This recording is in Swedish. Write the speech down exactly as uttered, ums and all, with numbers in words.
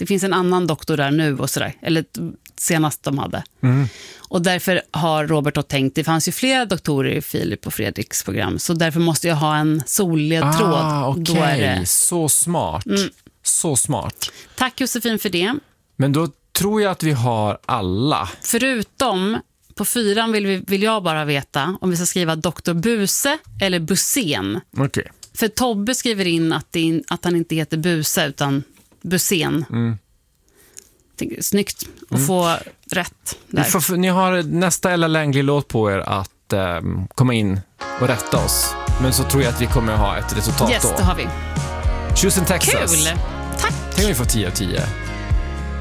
Det finns en annan doktor där nu och sådär. Eller senast de hade. Mm. Och därför har Robert då tänkt, det fanns ju flera doktorer i Filip och Fredriks program, så därför måste jag ha en solledtråd. Ah, okej. Då är det... Så smart. Mm. Så smart. Tack Josefin för det. Men då tror jag att vi har alla. Förutom, på fyran vill, vi, vill jag bara veta om vi ska skriva doktor Buse eller Busén. Okej. Okay. För Tobbe skriver in att, det, att han inte heter Buse utan Busén. Mm. Snyggt att mm. få rätt där. Ni, får, ni har nästa Ella Langley-låt på er att um, komma in och rätta oss. Men så tror jag att vi kommer ha ett resultat yes, då. Yes, det har vi. Houston, Texas. Kul! Tack! Tänk om vi får tio av tio.